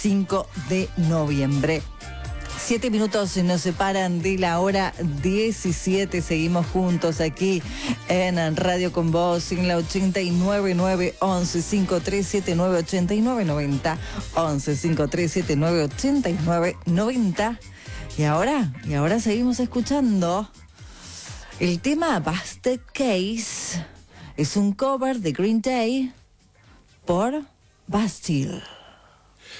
5 de noviembre. 7 minutos nos separan de la hora 17. Seguimos juntos aquí en Radio Con Vos, en la 89.9 11 5379 8990 11 5379 8990. Y ahora seguimos escuchando el tema Basket Case. Es un cover de Green Day por Bastille.